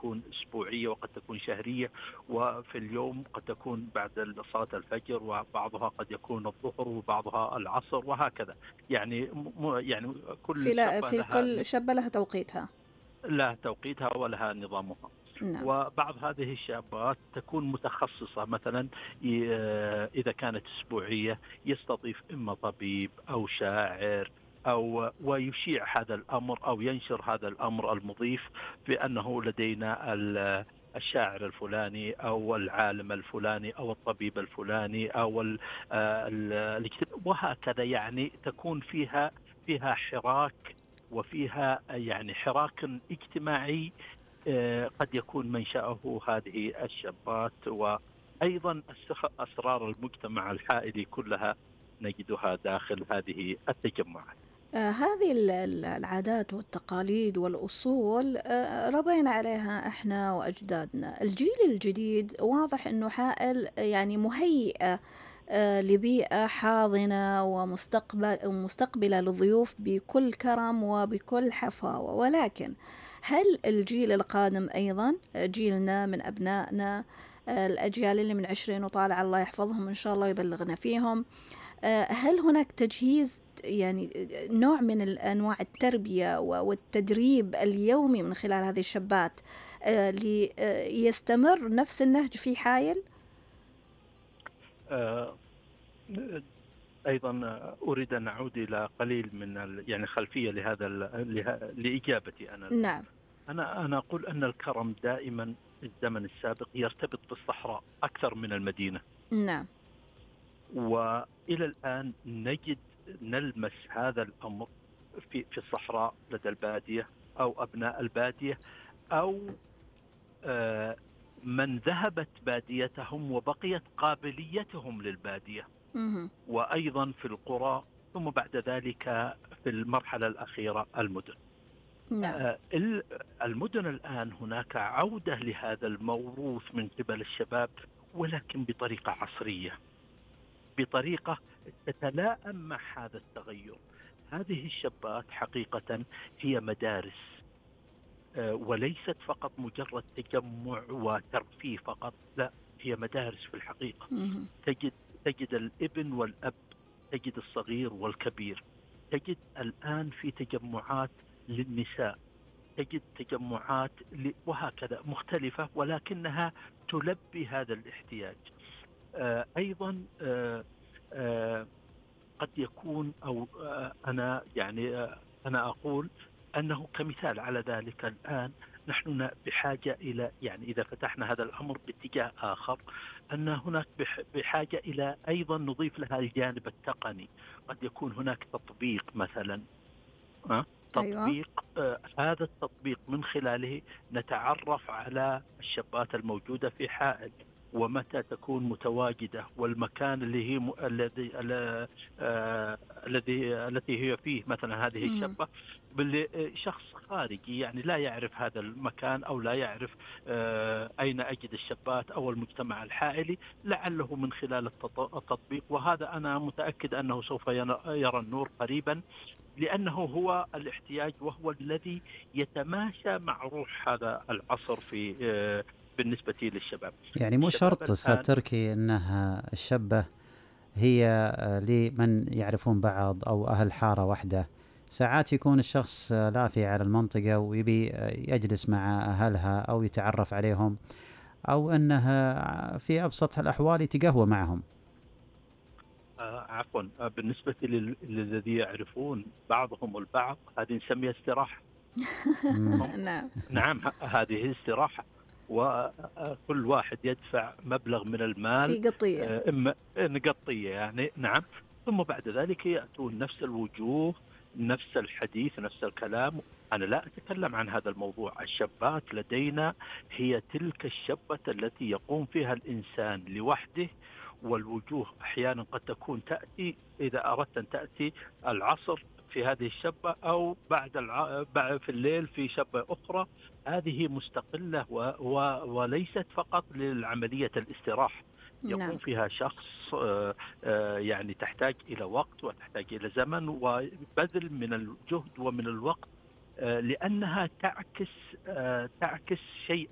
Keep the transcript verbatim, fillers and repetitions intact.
تكون أسبوعية وقد تكون شهرية، وفي اليوم قد تكون بعد صلاة الفجر، وبعضها قد يكون الظهر وبعضها العصر وهكذا. يعني يعني في كل لا شبة في لها كل شابة لها توقيتها. لها توقيتها ولها نظامها. نعم. وبعض هذه الشابات تكون متخصصة، مثلا إذا كانت أسبوعية يستضيف إما طبيب أو شاعر، أو ويشيع هذا الأمر أو ينشر هذا الأمر المضيف بأنه لدينا الشاعر الفلاني أو العالم الفلاني أو الطبيب الفلاني أو ال ال وهكذا. يعني تكون فيها فيها حراك، وفيها يعني حراك اجتماعي قد يكون منشأه هذه الشابات. وأيضا أسرار المجتمع الحائلي كلها نجدها داخل هذه التجمعات. آه هذه العادات والتقاليد والأصول آه ربينا عليها إحنا وأجدادنا. الجيل الجديد واضح أنه حائل يعني مهيئة آه لبيئة حاضنة ومستقبل ومستقبلة للضيوف بكل كرم وبكل حفاوة، ولكن هل الجيل القادم أيضا جيلنا من أبنائنا آه الأجيال اللي من عشرين وطالع الله يحفظهم إن شاء الله ويبلغنا فيهم، هل هناك تجهيز يعني نوع من أنواع التربية والتدريب اليومي من خلال هذه الشابات ليستمر نفس النهج في حائل؟ أيضا أريد أن أعود إلى قليل من يعني خلفية لهذا لإجابتي أنا. نعم. أنا أنا أقول أن الكرم دائما في الزمن السابق يرتبط بالصحراء أكثر من المدينة. نعم. وإلى الآن نجد نلمس هذا الأمر في في الصحراء لدى البادية أو أبناء البادية، أو آه من ذهبت باديتهم وبقيت قابليتهم للبادية، وأيضا في القرى، ثم بعد ذلك في المرحلة الأخيرة المدن. نعم. آه المدن الآن هناك عودة لهذا الموروث من قبل الشباب، ولكن بطريقة عصرية، بطريقة تتلائم مع هذا التغير. هذه الشابات حقيقة هي مدارس، وليست فقط مجرد تجمع وترفيه فقط، لا، هي مدارس في الحقيقة. تجد تجد الابن والأب، تجد الصغير والكبير، تجد الآن في تجمعات للنساء، تجد تجمعات وهكذا مختلفة، ولكنها تلبي هذا الاحتياج. آه أيضا آه آه قد يكون أو آه أنا يعني آه أنا أقول أنه كمثال على ذلك، الآن نحن بحاجة إلى، يعني إذا فتحنا هذا الأمر باتجاه آخر، أن هناك بحاجة إلى أيضا نضيف لها الجانب التقني. قد يكون هناك تطبيق مثلا، أه؟ تطبيق. أيوة. آه هذا التطبيق من خلاله نتعرف على الشابات الموجودة في حائل، ومتى تكون متواجدة، والمكان اللي هي م... الذي آه... الذي التي هي فيه مثلا هذه الشابة، شخص خارجي يعني لا يعرف هذا المكان أو لا يعرف آه... أين أجد الشابات أو المجتمع الحائلي، لعله من خلال التطبيق. وهذا أنا متأكد أنه سوف يرى النور قريبا، لأنه هو الاحتياج، وهو الذي يتماشى مع روح هذا العصر في آه... بالنسبة للشباب. يعني مو شرط أستاذ تركي أنها الشابة هي لمن يعرفون بعض أو أهل حارة واحدة. ساعات يكون الشخص لافي على المنطقة ويبي يجلس مع أهلها أو يتعرف عليهم، أو أنها في أبسط الأحوال يتقهوى معهم. آه عفوا، آه بالنسبة للذي يعرفون بعضهم البعض، هذه نسميها استراحة. نعم. نعم، هذه استراحة، وكل واحد يدفع مبلغ من المال في قطية، إما قطية يعني. نعم. ثم بعد ذلك يأتون نفس الوجوه، نفس الحديث، نفس الكلام. أنا لا أتكلم عن هذا الموضوع. الشابات لدينا هي تلك الشابة التي يقوم فيها الإنسان لوحده، والوجوه أحيانا قد تكون تأتي، إذا أردت أن تأتي العصر في هذه الشابة، أو بعد الع... بعد في الليل في شابة أخرى. هذه مستقلة و... و... وليست فقط للعملية الاستراحة. يقوم نعم. فيها شخص آآ آآ يعني تحتاج إلى وقت وتحتاج إلى زمن وبذل من الجهد ومن الوقت، لأنها تعكس تعكس شيء